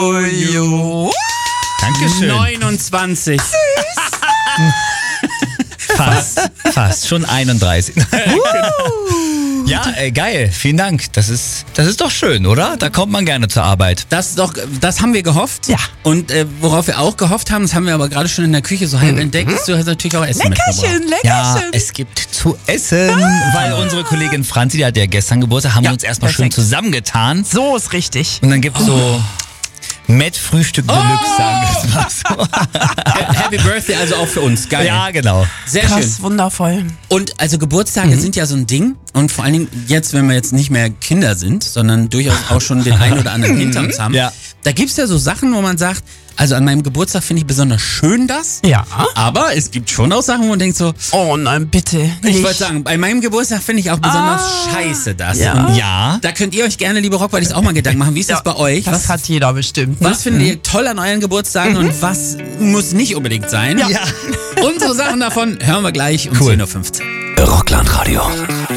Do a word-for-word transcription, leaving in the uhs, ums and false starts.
you. Dankeschön. neunundzwanzig. Fast, fast, schon einunddreißig. Ja, äh, geil, vielen Dank. Das ist, das ist doch schön, oder? Da kommt man gerne zur Arbeit. Das ist doch, das haben wir gehofft. Ja. Und äh, worauf wir auch gehofft haben, das haben wir aber gerade schon in der Küche so halb entdeckt, ist, du hast natürlich auch Essen Leckerchen, mitgebracht. Ja, Leckerchen. es gibt zu essen, weil unsere Kollegin Franzi, die hat ja gestern Geburtstag, haben Ja, wir uns erstmal schön perfekt. zusammengetan. So ist richtig. Und dann gibt's so Met-Frühstück Deluxe, sagen wir es mal so. Happy Birthday also auch für uns. Geil. Ja, genau. Sehr schön. Krass, wundervoll. Und also Geburtstage sind ja so ein Ding. Und vor allen Dingen jetzt, wenn wir jetzt nicht mehr Kinder sind, sondern durchaus auch schon den einen oder anderen hinter uns haben. Ja. Da gibt's ja so Sachen, wo man sagt, also an meinem Geburtstag finde ich besonders schön das. Ja. Aber es gibt schon auch Sachen, wo man denkt so, Oh nein, bitte. ich nicht. wollte sagen, bei meinem Geburtstag finde ich auch besonders Ah, scheiße das. ja. Und Ja. da könnt ihr euch gerne, liebe Rockbuddies, auch mal Gedanken machen. Wie ist das bei euch? Das Was, hat jeder bestimmt. Ne? was findet ihr toll an euren Geburtstagen und was muss nicht unbedingt sein? Ja. Unsere Sachen davon hören wir gleich um Cool. zehn Uhr fünfzehn. Rockland Radio.